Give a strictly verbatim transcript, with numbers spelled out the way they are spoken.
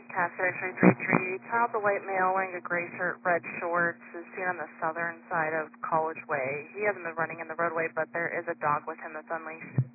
Cassidy three three three, child the white male wearing a gray shirt, red shorts, is seen on the southern side of College Way. He hasn't been running in the roadway, but there is a dog with him that's unleashed.